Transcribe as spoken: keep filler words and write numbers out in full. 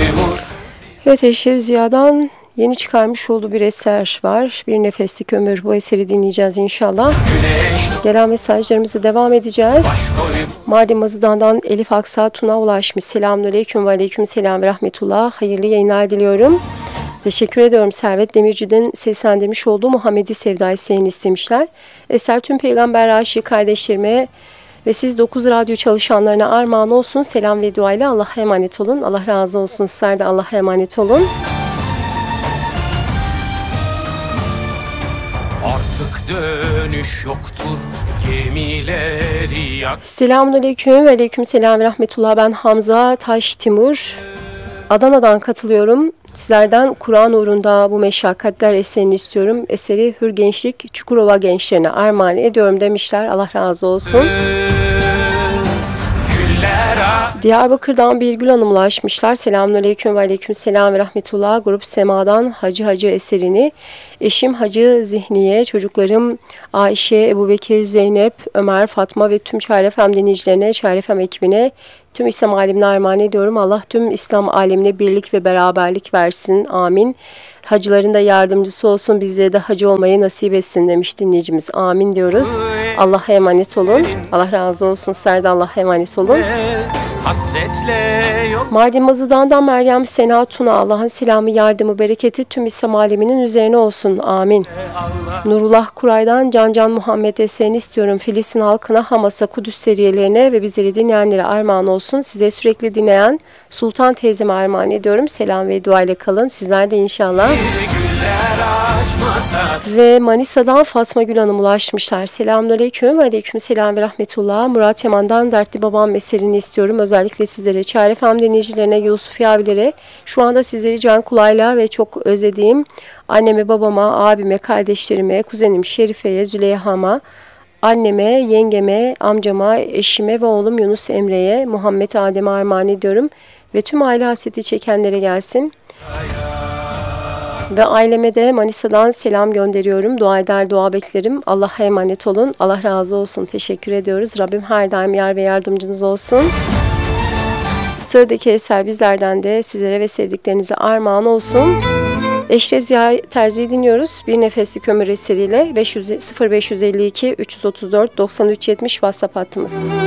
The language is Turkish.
Evet, Eşref Ziya'dan yeni çıkarmış olduğu bir eser var. Bir Nefeslik Ömür. Bu eseri dinleyeceğiz inşallah. Gelen mesajlarımıza devam edeceğiz. Mardin Mazıdan'dan Elif Aksa Tuna ulaşmış. Selamünaleyküm ve aleyküm selam ve rahmetullah. Hayırlı yayınlar diliyorum. Teşekkür ediyorum. Servet Demirci'den seslendirmiş olduğu Muhammedi Sevda isteğini istemişler. Eser tüm peygamber aşığı kardeşlerime ve siz dokuz radyo çalışanlarına armağan olsun. Selam ve dua ile Allah'a emanet olun. Allah razı olsun. Sizler de Allah'a emanet olun. Artık dönüş yoktur gemileri yak. Selamünaleyküm ve aleyküm selam ve rahmetullah. Ben Hamza Taş Timur. Adana'dan katılıyorum. Sizlerden Kur'an uğrunda bu meşakkatler eserini istiyorum. Eseri Hür Gençlik Çukurova gençlerine armağan ediyorum demişler. Allah razı olsun. Diyarbakır'dan Birgül Hanım ulaşmışlar. Selamünaleyküm ve aleyküm selam ve rahmetullah. Grup Sema'dan Hacı Hacı eserini eşim Hacı Zihniye, çocuklarım Ayşe, Ebubekir, Zeynep, Ömer, Fatma ve tüm Çare F M dinleyicilerine, Çare F M ekibine, tüm İslam alemine armağan ediyorum. Allah tüm İslam alemine birlik ve beraberlik versin. Amin. Hacıların da yardımcısı olsun. Bizlere de hacı olmayı nasip etsin demiş dinleyicimiz. Amin diyoruz. Allah'a emanet olun. Allah razı olsun. Sizler de Allah'a emanet olun. Mardin Mazıdan'dan Meryem Sena Tuna. Allah'ın selamı, yardımı, bereketi tüm İslam aleminin üzerine olsun. Amin. Nurullah Kuray'dan Can Can Muhammed eserini istiyorum. Filistin halkına, Hamas'a, Kudüs seriyelerine ve bizleri dinleyenlere armağan olsun. Size sürekli dinleyen Sultan teyzeme armağan ediyorum. Selam ve dua ile kalın. Sizler de inşallah. Ve Manisa'dan Fatma Gül Hanım ulaşmışlar. Selamünaleyküm ve aleyküm selam ve rahmetullah. Murat Yaman'dan Dertli Babam eserini istiyorum. Özellikle sizlere, Çare F M dinleyicilerine, Yusufi abilere, şu anda sizleri can kulağıyla ve çok özlediğim anneme, babama, abime, kardeşlerime, kuzenim Şerife'ye, Züleyha'ma, anneme, yengeme, amcama, eşime ve oğlum Yunus Emre'ye, Muhammed Adem'e armağan ediyorum. Ve tüm aile hasreti çekenlere gelsin. Ve aileme de Manisa'dan selam gönderiyorum. Dua eder, dua beklerim. Allah'a emanet olun. Allah razı olsun. Teşekkür ediyoruz. Rabbim her daim yar ve yardımcınız olsun. Sıradaki eser bizlerden de sizlere ve sevdiklerinize armağan olsun. Eşref Ziya Terzi'yi dinliyoruz. Bir Nefeslik Ömür eseriyle sıfır beş yüz elli iki üç yüz otuz dört doksan üç yetmiş WhatsApp hattımız.